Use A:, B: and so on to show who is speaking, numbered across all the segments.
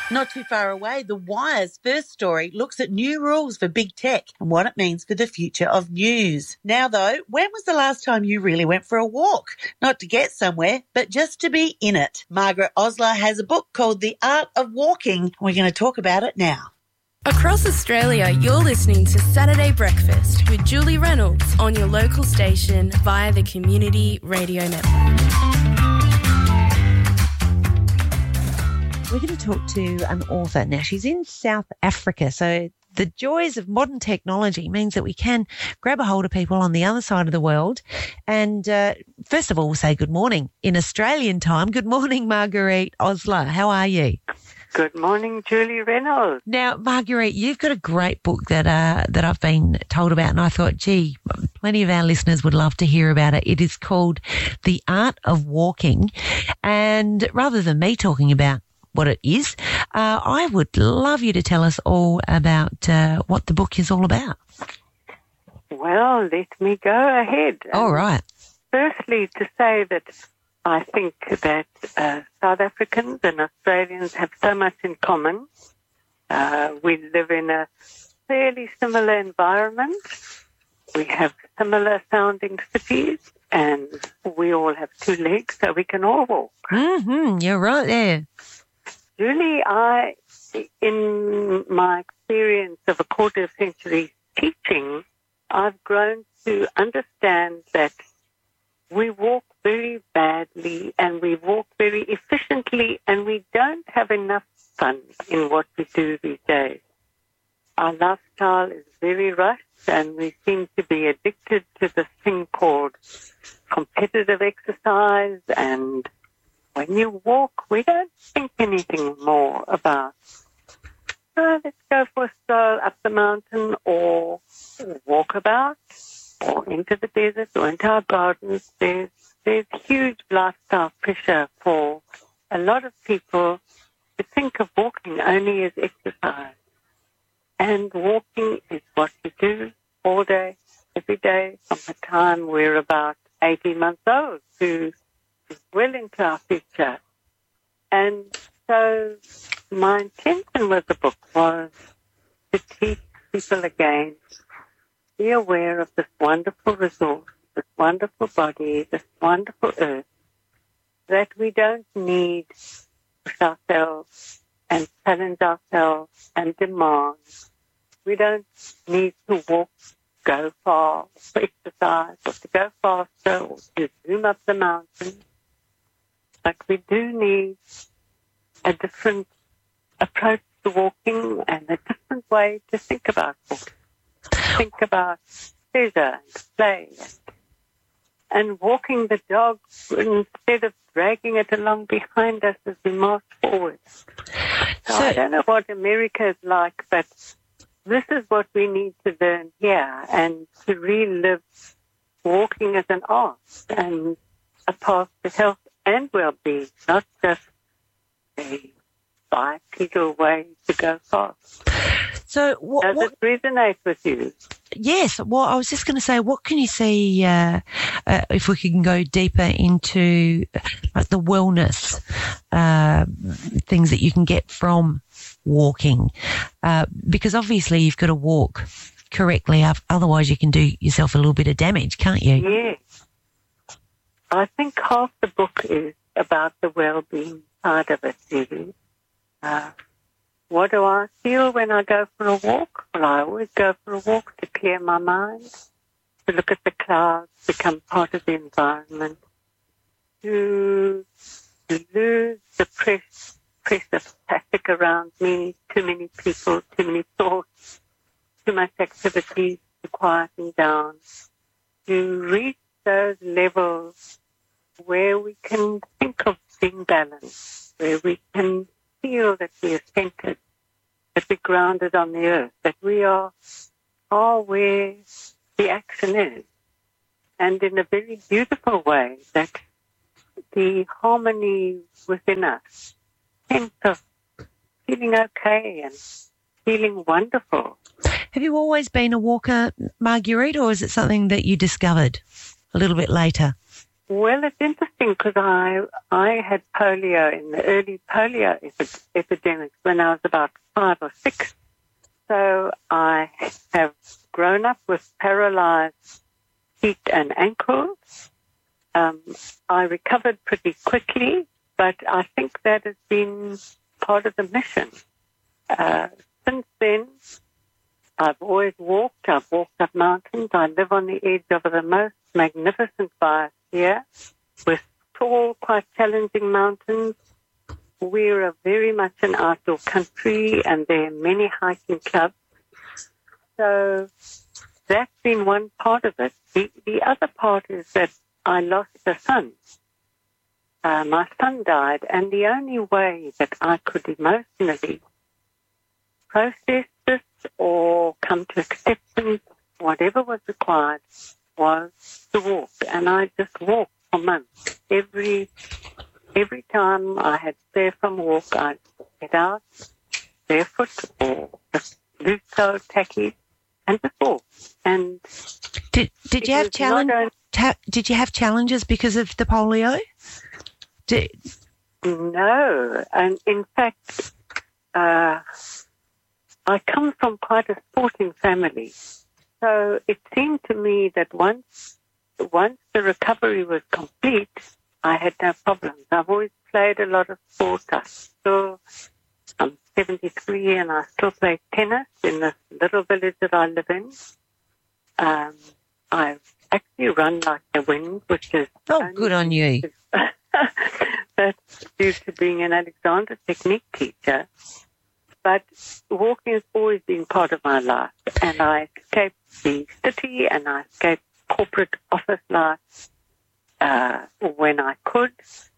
A: Not too far away, The Wire's first story looks at new rules for big tech and what it means for the future of news. Now, though, when was the last time you really went for a walk? Not to get somewhere, but just to be in it. Margaret Osler has a book called The Art of Walking. We're going to talk about it now.
B: Across Australia, you're listening to Saturday Breakfast with Julie Reynolds on your local station via the Community Radio Network.
C: We're going to talk to an author. Now, she's in South Africa, so the joys of modern technology means that we can grab a hold of people on the other side of the world. And first of all, we'll say good morning in Australian time. Good morning, Marguerite Osler. How are you?
D: Good morning, Julie Reynolds.
C: Now, Marguerite, you've got a great book that I've been told about, and I thought, gee, plenty of our listeners would love to hear about it. It is called The Art of Walking. And rather than me talking about what it is, I would love you to tell us all about what the book is all about.
D: Well, let me go ahead.
C: All right.
D: Firstly, to say that I think that South Africans and Australians have so much in common. We live in a fairly similar environment. We have similar sounding cities, and we all have two legs, so we can all walk.
C: Mm-hmm, you're right there.
D: Julie, in my experience of a quarter of a century teaching, I've grown to understand that we walk very badly and we walk very efficiently, and we don't have enough fun in what we do these days. Our lifestyle is very rushed, and we seem to be addicted to this thing called competitive exercise, and when you walk, we don't think anything more about, let's go for a stroll up the mountain or walk about or into the desert or into our gardens. There's huge lifestyle pressure for a lot of people to think of walking only as exercise. And walking is what we do all day, every day, from the time we're about 18 months old to well into our future. And so my intention with the book was to teach people again, be aware of this wonderful resource, this wonderful body, this wonderful earth, that we don't need to push ourselves and challenge ourselves and demand. We don't need to walk, go far, for exercise, or to go faster, or to zoom up the mountain. But we do need a different approach to walking and a different way to think about walking. Think about pleasure and play and walking the dog instead of dragging it along behind us as we march forward. So I don't know what America is like, but this is what we need to learn here, and to relive walking as an art and a path to health and well-being, not just a bipedal way to go fast.
C: So
D: does it resonate with you?
C: Yes. Well, I was just going to say, what can you see if we can go deeper into the wellness things that you can get from walking? Because obviously you've got to walk correctly, otherwise you can do yourself a little bit of damage, can't you?
D: Yes. I think half the book is about the well-being side of it, Julie. What do I feel when I go for a walk? Well, I always go for a walk to clear my mind, to look at the clouds, become part of the environment, to lose the press of traffic around me, too many people, too many thoughts, too much activity, to quieten down, to reach those levels where we can think of being balanced, where we can feel that we are centered, that we're grounded on the earth, that we are where the action is. And in a very beautiful way, that the harmony within us, sense of feeling okay and feeling wonderful.
C: Have you always been a walker, Marguerite, or is it something that you discovered a little bit later?
D: Well, it's interesting because I had polio in the early polio epidemics when I was about 5 or 6. So I have grown up with paralyzed feet and ankles. I recovered pretty quickly, but I think that has been part of the mission. Since then, I've always walked. I've walked up mountains. I live on the edge of the most magnificent biosphere with tall, quite challenging mountains. We're very much an outdoor country, and there are many hiking clubs. So that's been one part of it. The other part is that I lost a son. My son died, and the only way that I could emotionally process this or come to acceptance, whatever was required, was to walk. And I just walked for months. Every time I had spare from walk, I'd get out barefoot or just loose toe tacky and just walk. And
C: did you have Did you have challenges because of the polio?
D: No, and in fact, I come from quite a sporting family, so it seemed to me that once the recovery was complete, I had no problems. I've always played a lot of sport. I'm 73 and I still play tennis in this little village that I live in. I've actually run like the wind, which is...
C: Oh, good on you.
D: That's due to being an Alexander Technique teacher. But walking has always been part of my life. And I escaped the city and I escaped corporate office life when I could.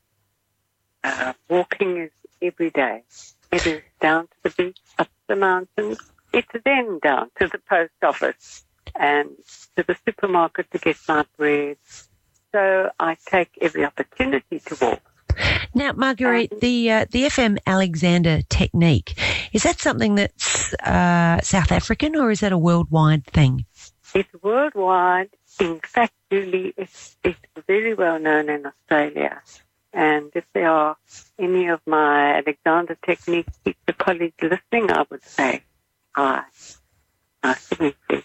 D: Walking is every day. It is down to the beach, up the mountains. It's then down to the post office and to the supermarket to get my bread. So I take every opportunity to walk.
C: Now, Marguerite, the FM Alexander Technique, is that something that's South African or is that a worldwide thing?
D: It's worldwide. In fact, Julie, it's very well known in Australia. And if there are any of my Alexander Technique teacher colleagues listening, I would say hi. Nice to meet you.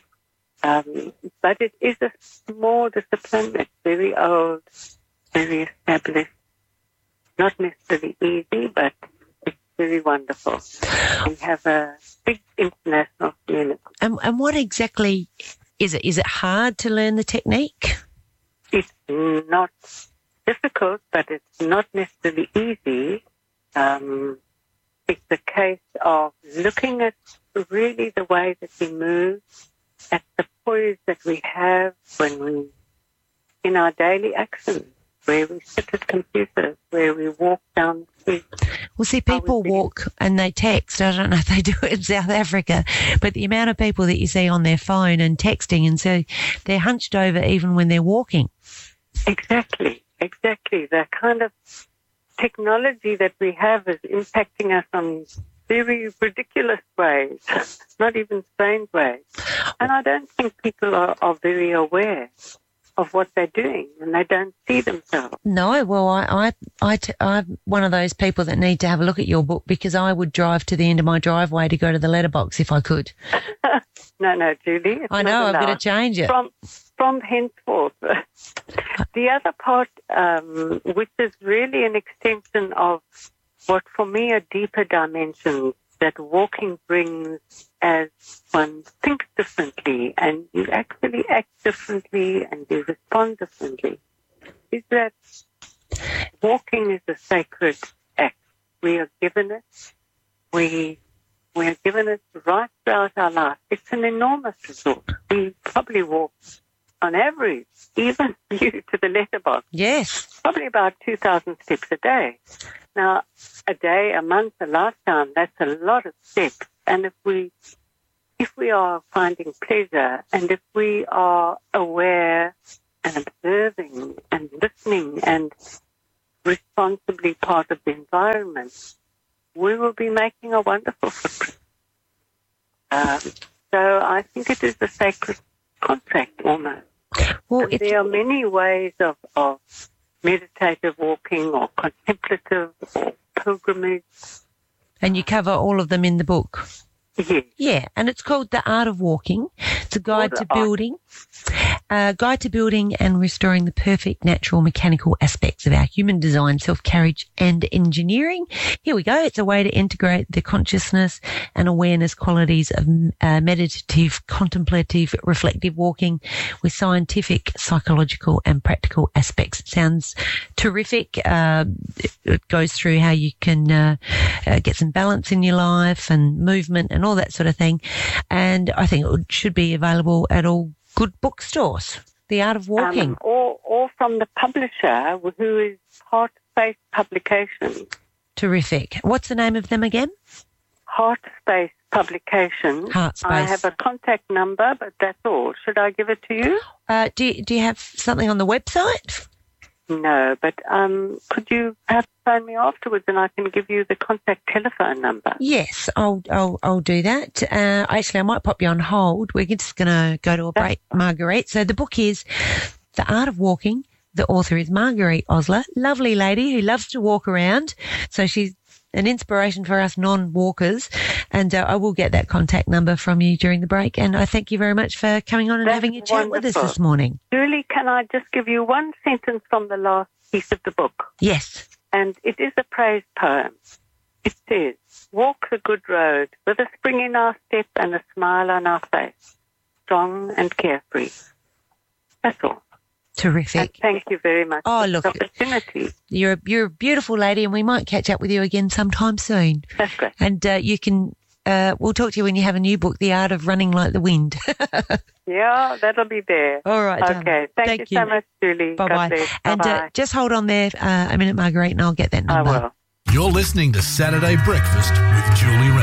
D: But it is a small discipline. It's very old, very established. Not necessarily easy, but it's very wonderful. We have a big international community.
C: And what exactly is it? Is it hard to learn the technique?
D: It's not difficult, but it's not necessarily easy. It's a case of looking at really the way that we move, at the poise that we have when we, in our daily actions, where we sit at computers, where we walk down the street.
C: Well, see, people walk and they text. I don't know if they do it in South Africa, but the amount of people that you see on their phone and texting, and so they're hunched over even when they're walking.
D: Exactly. The kind of technology that we have is impacting us on very ridiculous ways, not even strange ways. And I don't think people are very aware of what they're doing, and they don't see themselves.
C: No, well, I'm one of those people that need to have a look at your book, because I would drive to the end of my driveway to go to the letterbox if I could.
D: No, Julie.
C: I know, I've got to change it.
D: From henceforth. The other part, which is really an extension of what for me are deeper dimensions that walking brings as one thinks differently and you actually act differently and you respond differently, is that walking is a sacred act. We are given it. We are given it right throughout our life. It's an enormous result. We probably walk, on average, even you to the letterbox.
C: Yes.
D: Probably about 2,000 steps a day. Now, a day, a month, a lifetime, that's a lot of steps. And if we are finding pleasure and if we are aware and observing and listening and responsibly part of the environment, we will be making a wonderful footprint. So I think it is a sacred contract almost.
C: Well,
D: there are many ways of meditative walking or contemplative or pilgrimage.
C: And you cover all of them in the book?
D: Yes.
C: Yeah, and it's called The Art of Walking. It's a guide to building and restoring the perfect natural mechanical aspects of our human design, self-carriage and engineering. Here we go. It's a way to integrate the consciousness and awareness qualities of meditative, contemplative, reflective walking with scientific, psychological and practical aspects. It sounds terrific. It goes through how you can get some balance in your life and movement and all that sort of thing. And I think it should be available at all good bookstores. The Art of Walking.
D: Or from the publisher, who is Heart Space Publications.
C: Terrific. What's the name of them again?
D: Heart Space Publications.
C: Heart Space.
D: I have a contact number, but that's all. Should I give it to you?
C: Do you have something on the website?
D: No, but could you perhaps phone me afterwards and I can give you the contact telephone number?
C: Yes, I'll do that. Actually, I might pop you on hold. We're just going to go to a break, Marguerite. So the book is The Art of Walking. The author is Marguerite Osler, lovely lady who loves to walk around. So she's an inspiration for us non-walkers. And I will get that contact number from you during the break. And I thank you very much for coming on and having a chat with us this morning.
D: Julie, can I just give you one sentence from the last piece of the book?
C: Yes.
D: And it is a praise poem. It says, walk the good road with a spring in our step and a smile on our face, strong and carefree. That's all.
C: Terrific.
D: And thank you very much for
C: look,
D: the opportunity.
C: You're a beautiful lady, and we might catch up with you again sometime soon.
D: That's great.
C: And you can, we'll talk to you when you have a new book, The Art of Running Like the Wind.
D: Yeah, that'll be there.
C: All right.
D: Okay. Thank you so much, Julie.
C: Bye-bye.
D: God bless.
C: And
D: Bye-bye.
C: just hold on there a minute, Marguerite, and I'll get that number.
D: I will.
E: You're listening to Saturday Breakfast with Julie Reynolds.